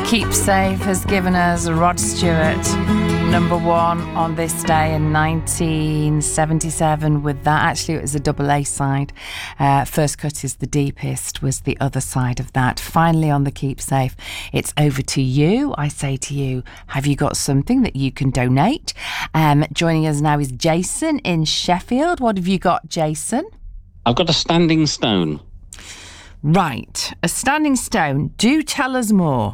Keepsafe has given us Rod Stewart, number one on this day in 1977 with that. Actually, it was a double A side. First Cut is the Deepest was the other side of that. Finally on the Keepsafe, it's over to you. I say to you, have you got something that you can donate? Joining us now is Jason in Sheffield. What have you got, Jason? I've got a standing stone. Right, a standing stone. Do tell us more.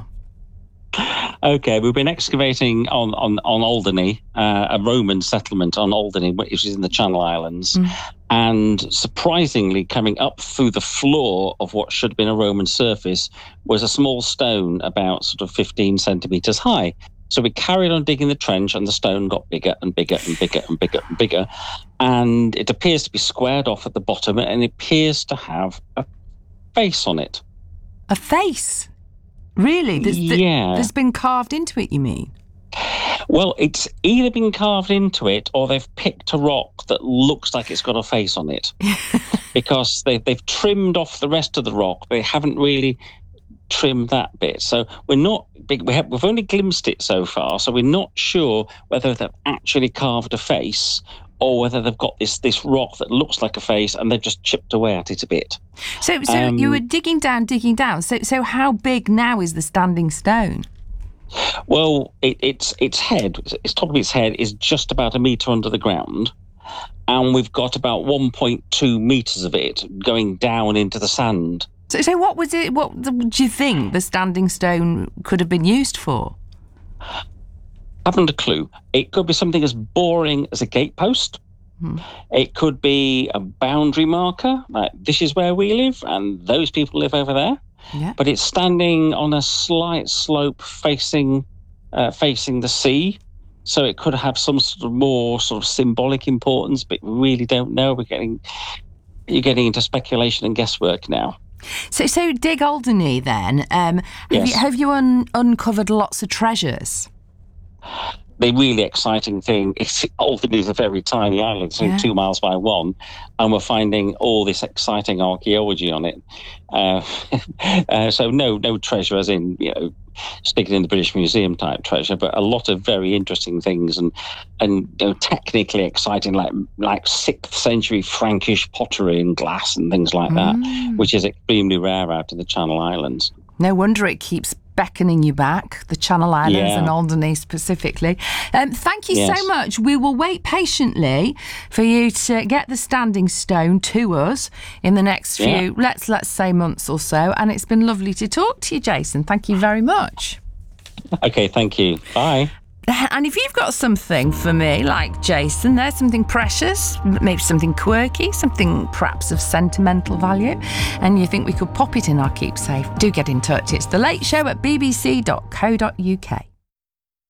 Okay, we've been excavating on Alderney, a Roman settlement on Alderney, which is in the Channel Islands. And surprisingly, coming up through the floor of what should have been a Roman surface was a small stone about sort of 15 centimetres high. So we carried on digging the trench and the stone got bigger and bigger and bigger and bigger and bigger. And it appears to be squared off at the bottom and it appears to have a face on it. A face? Really? There's been carved into it, you mean? Well, it's either been carved into it or they've picked a rock that looks like it's got a face on it. Because they've trimmed off the rest of the rock. They haven't really trimmed that bit. So we're not big. We've only glimpsed it so far. So we're not sure whether they've actually carved a face or whether they've got this rock that looks like a face and they've just chipped away at it a bit. So you were digging down. So how big now is the standing stone? Well, its top of its head is just about a metre under the ground, and we've got about 1.2 metres of it going down into the sand. So what was it? What do you think the standing stone could have been used for? Haven't a clue. It could be something as boring as a gatepost. It could be a boundary marker, like this is where we live and those people live over there. Yeah. But it's standing on a slight slope facing the sea. So it could have some sort of more sort of symbolic importance, but we really don't know. You're getting into speculation and guesswork now. So Dig Alderney then. Yes. Have you uncovered lots of treasures? The really exciting thing is Alderney is a very tiny island, so 2 miles by 1, and we're finding all this exciting archaeology on it. So no treasure as in, sticking in the British Museum type treasure, but a lot of very interesting things and technically exciting, like 6th century Frankish pottery and glass and things like that, which is extremely rare out in the Channel Islands. No wonder it keeps beckoning you back, the Channel Islands and Alderney specifically. Thank you so much. We will wait patiently for you to get the standing stone to us in the next few, let's say months or so. And it's been lovely to talk to you, Jason. Thank you very much. Okay, thank you. Bye. And if you've got something for me, like Jason, there's something precious, maybe something quirky, something perhaps of sentimental value, and you think we could pop it in our Keepsafe, do get in touch. It's The Late Show at bbc.co.uk.